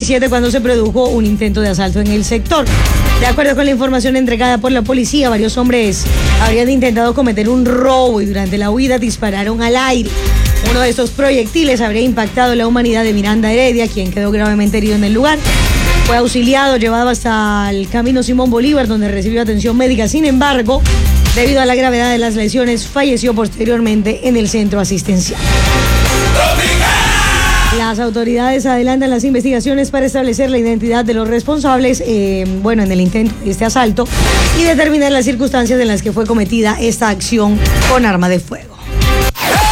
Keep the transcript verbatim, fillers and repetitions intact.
diecisiete cuando se produjo un intento de asalto en el sector. De acuerdo con la información entregada por la policía, varios hombres habrían intentado cometer un robo y durante la huida dispararon al aire. Uno de estos proyectiles habría impactado la humanidad de Miranda Heredia, quien quedó gravemente herido en el lugar. Fue auxiliado, llevado hasta el camino Simón Bolívar, donde recibió atención médica. Sin embargo, debido a la gravedad de las lesiones, falleció posteriormente en el centro asistencial. Las autoridades adelantan las investigaciones para establecer la identidad de los responsables, eh, bueno, en el intento de este asalto y determinar las circunstancias en las que fue cometida esta acción con arma de fuego.